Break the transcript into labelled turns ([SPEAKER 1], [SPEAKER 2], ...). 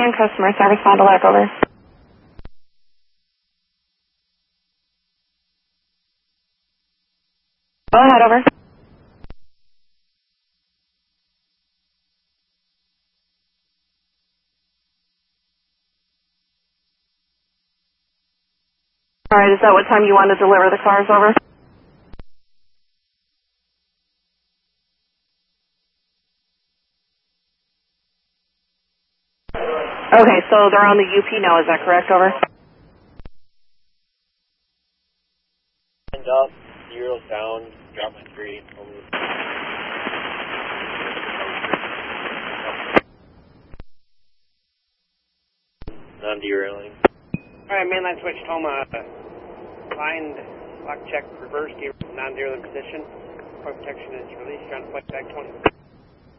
[SPEAKER 1] and customer service Fond du Lac, over. Go ahead, over. All right, is that what time you want to deliver the cars, over? Okay, so they're on the UP now, is that correct, over?
[SPEAKER 2] Up, zeros down, drop my 3. Non-derailing.
[SPEAKER 3] Alright, mainline switch, Toma. Find, lock check, reverse, non-derailing position. Point protection is released, trying to flight back 20.